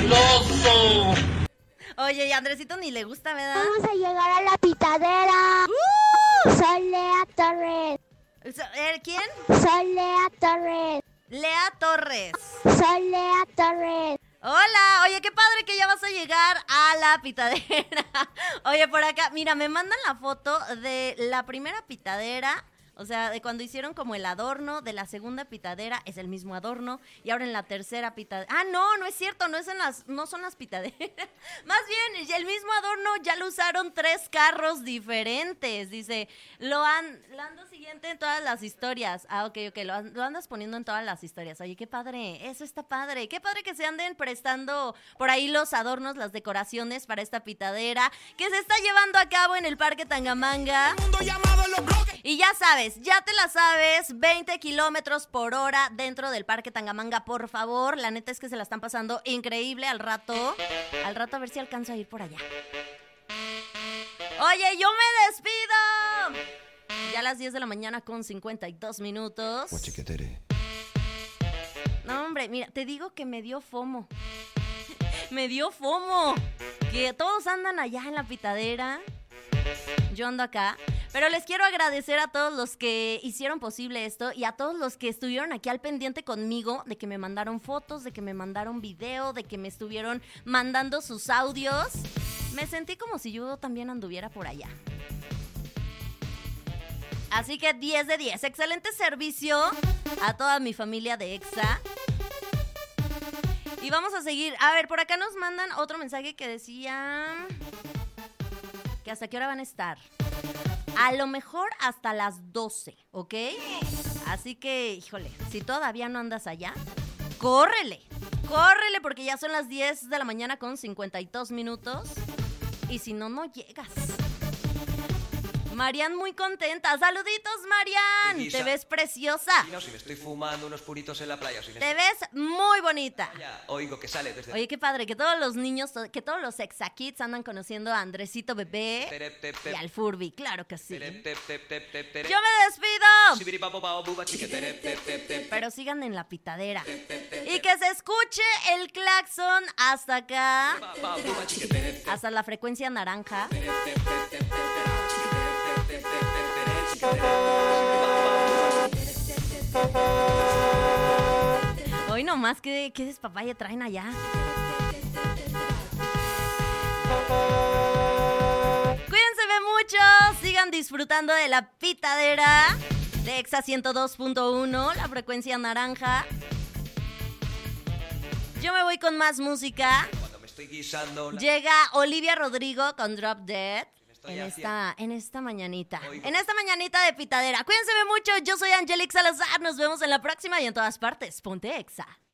¡Fabuloso! Oye, y a Andresito ni le gusta, ¿verdad? Vamos a llegar a la pitadera. Soy Lea Torres. ¿Quién? Soy Lea Torres. Lea Torres. Soy Lea Torres. Hola, oye, qué padre que ya vas a llegar a la pitadera. Oye, por acá, mira, me mandan la foto de la primera pitadera. O sea, de cuando hicieron como el adorno de la segunda pitadera, es el mismo adorno. Y ahora en la tercera pitadera. Ah, no es cierto, no son las pitaderas. Más bien, el mismo adorno ya lo usaron 3 carros diferentes. Dice, lo ando siguiente en todas las historias. Ah, ok, lo andas poniendo en todas las historias. Oye, qué padre, eso está padre. Qué padre que se anden prestando por ahí los adornos, las decoraciones para esta pitadera que se está llevando a cabo en el Parque Tangamanga. Y ya sabes, ya te la sabes, 20 kilómetros por hora dentro del Parque Tangamanga, por favor. La neta es que se la están pasando increíble al rato a ver si alcanzo a ir por allá. Oye, yo me despido. Ya a las 10 de la mañana con 52 minutos. No, hombre, mira, te digo que me dio FOMO. Me dio FOMO. Que todos andan allá en la pitadera. Yo ando acá. Pero les quiero agradecer a todos los que hicieron posible esto y a todos los que estuvieron aquí al pendiente conmigo, de que me mandaron fotos, de que me mandaron video, de que me estuvieron mandando sus audios. Me sentí como si yo también anduviera por allá. Así que 10 de 10. Excelente servicio a toda mi familia de EXA. Y vamos a seguir. A ver, por acá nos mandan otro mensaje que decía que hasta qué hora van a estar. A lo mejor hasta las 12, ¿ok? Así que, híjole, si todavía no andas allá, córrele porque ya son las 10 de la mañana con 52 minutos. Y si no, no llegas. Marian muy contenta. ¡Saluditos, Marian! Te ves preciosa. Sí, no, si me estoy fumando unos puritos en la playa. Si te ves muy bonita. Ya, oigo que sale desde... Oye, qué padre, que todos los niños, que todos los EXA-Kids andan conociendo a Andresito Bebé y al Furby, claro que sí. Yo me despido. Pero sigan en la pitadera. Y que se escuche el claxon hasta acá. Hasta la frecuencia naranja. Hoy nomás, ¿qué despapaya traen allá? Cuídense mucho, sigan disfrutando de la pitadera de EXA 102.1, la frecuencia naranja. Yo me voy con más música. Cuando me estoy guisando... Llega Olivia Rodrigo con Drop Dead. En esta mañanita. En esta mañanita de pitadera. Cuídense mucho. Yo soy Angelique Salazar. Nos vemos en la próxima y en todas partes. Ponte EXA.